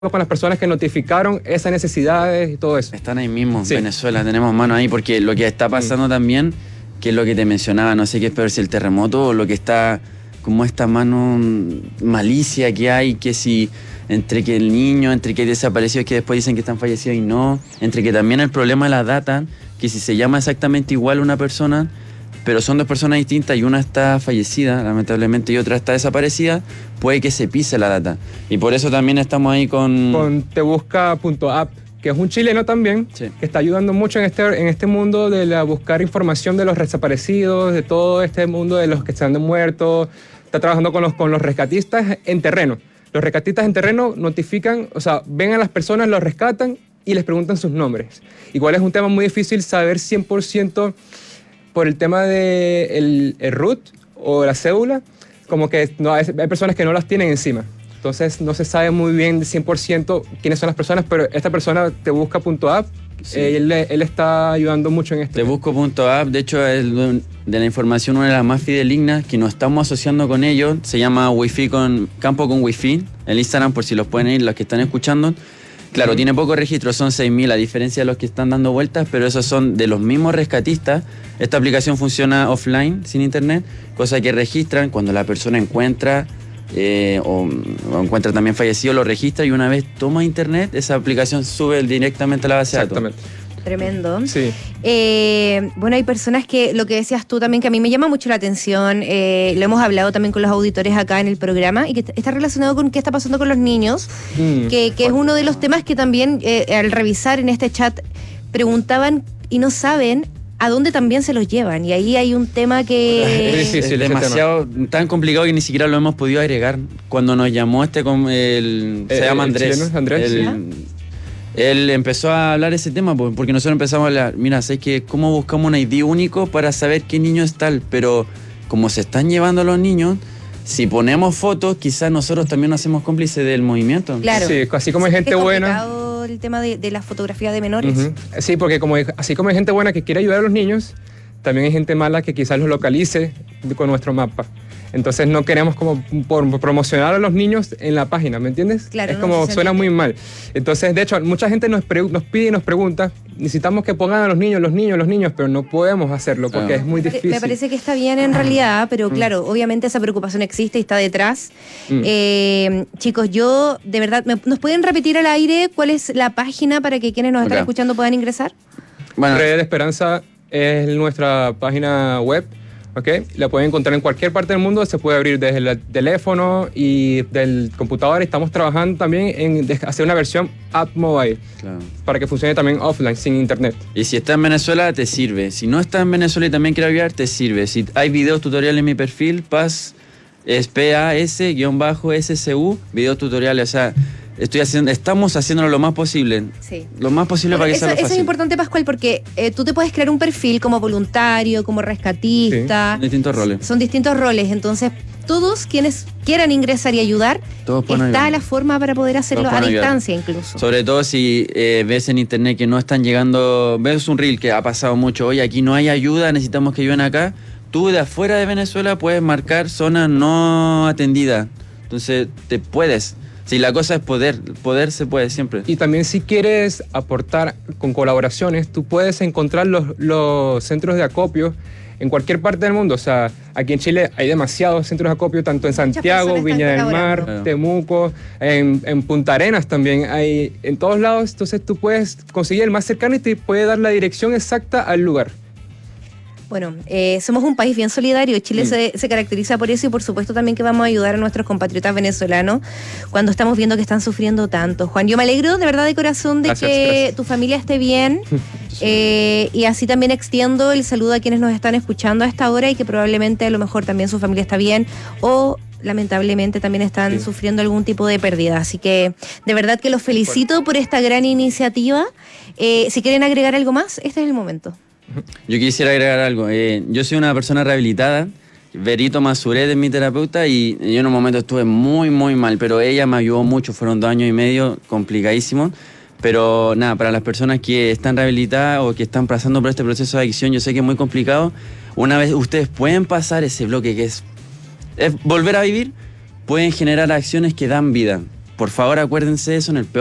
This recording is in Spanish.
con las personas que notificaron esas necesidades y todo eso. Están ahí mismo, sí. Venezuela, tenemos mano ahí, porque lo que está pasando también, que es lo que te mencionaba, no sé qué es peor, si el terremoto o lo que está, como esta mano malicia que hay, que si entre que el niño, entre que hay desaparecidos que después dicen que están fallecidos y no, entre que también el problema de la data, que si se llama exactamente igual una persona, pero son dos personas distintas y una está fallecida, lamentablemente, y otra está desaparecida, puede que se pise la data. Y por eso también estamos ahí con tebusca.app, que es un chileno también, sí, que está ayudando mucho en este mundo de buscar información de los desaparecidos, de todo este mundo de los que están muertos. Está trabajando con los rescatistas en terreno. Los rescatistas en terreno notifican, o sea, ven a las personas, los rescatan y les preguntan sus nombres. Igual es un tema muy difícil saber 100% por el tema del RUT o la cédula, como que no, hay personas que no las tienen encima. Entonces no se sabe muy bien de 100% quiénes son las personas, pero esta persona, tebusca.app, sí, él está ayudando mucho en esto. Tebusco.app, de hecho, es de la información una de las más fidelignas, que nos estamos asociando con ellos. Se llama Campo con Wi-Fi, el Instagram, por si los pueden ir, los que están escuchando. Claro, tiene poco registro, son 6.000, a diferencia de los que están dando vueltas, pero esos son de los mismos rescatistas. Esta aplicación funciona offline, sin internet, cosa que registran cuando la persona encuentra o encuentra también fallecido, lo registra y una vez toma internet, esa aplicación sube directamente a la base de datos. Exactamente. Tremendo. Sí. Bueno, hay personas que, lo que decías tú también, que a mí me llama mucho la atención, lo hemos hablado también con los auditores acá en el programa, y que está relacionado con qué está pasando con los niños, que es uno de los temas que también al revisar en este chat preguntaban y no saben a dónde también se los llevan, y ahí hay un tema que... Es difícil, es demasiado tan complicado que ni siquiera lo hemos podido agregar. Cuando nos llamó se llama Andrés. ¿Chileno? Andrés. Él empezó a hablar ese tema porque nosotros empezamos a hablar, mira, ¿sabes qué? ¿Cómo buscamos un ID único para saber qué niño es tal? Pero como se están llevando los niños, si ponemos fotos, quizás nosotros también nos hacemos cómplices del movimiento. Claro. Sí, así como hay gente buena... el tema de la fotografía de menores. Sí, porque así como hay gente buena que quiere ayudar a los niños, también hay gente mala que quizás los localice con nuestro mapa. Entonces no queremos como promocionar a los niños en la página, ¿me entiendes? Claro, es como suena muy mal. Entonces, de hecho, mucha gente nos pide y nos pregunta, necesitamos que pongan a los niños, pero no podemos hacerlo porque es muy difícil. Me parece que está bien en realidad, pero claro, obviamente esa preocupación existe y está detrás. Chicos, yo, de verdad, ¿nos pueden repetir al aire cuál es la página para que quienes nos están escuchando puedan ingresar? Bueno, Red de Esperanza es nuestra página web. Okay. La pueden encontrar en cualquier parte del mundo, se puede abrir desde el teléfono y del computador. Estamos trabajando también en hacer una versión app mobile, claro, para que funcione también offline, sin internet. Y si está en Venezuela, te sirve. Si no está en Venezuela y también quiere ayudar, te sirve. Si hay videos tutoriales en mi perfil, es PAS_SCU, videos tutoriales, o sea... Estamos haciéndolo lo más posible. Sí. Lo más posible para que sea lo fácil. Eso es importante, Pascual, porque tú te puedes crear un perfil como voluntario, como rescatista. Sí. Distintos roles. Son distintos roles. Entonces, todos quienes quieran ingresar y ayudar, está la forma para poder hacerlo a distancia incluso. Sobre todo si ves en internet que no están llegando, ves un reel que ha pasado mucho, oye, aquí no hay ayuda, necesitamos que ayuden acá. Tú de afuera de Venezuela puedes marcar zona no atendida. Entonces, te puedes... Sí, la cosa es poder se puede siempre. Y también si quieres aportar con colaboraciones, tú puedes encontrar los centros de acopio en cualquier parte del mundo. O sea, aquí en Chile hay demasiados centros de acopio, tanto en Santiago, Viña del Mar, claro, Temuco, en Punta Arenas también hay, en todos lados. Entonces tú puedes conseguir el más cercano y te puede dar la dirección exacta al lugar. Bueno, somos un país bien solidario. Chile se caracteriza por eso y por supuesto también que vamos a ayudar a nuestros compatriotas venezolanos cuando estamos viendo que están sufriendo tanto. Juan, yo me alegro de verdad de corazón de gracias. Tu familia esté bien y así también extiendo el saludo a quienes nos están escuchando a esta hora y que probablemente a lo mejor también su familia está bien o lamentablemente también están sufriendo algún tipo de pérdida. Así que de verdad que los felicito por esta gran iniciativa. Si quieren agregar algo más, este es el momento. Yo quisiera agregar algo. Yo soy una persona rehabilitada. Verito Masuret es mi terapeuta y yo en un momento estuve muy, muy mal, pero ella me ayudó mucho. Fueron 2 años y medio complicadísimos. Pero nada, para las personas que están rehabilitadas o que están pasando por este proceso de adicción, yo sé que es muy complicado. Una vez ustedes pueden pasar ese bloque que es volver a vivir, pueden generar acciones que dan vida. por favor acuérdense de eso en el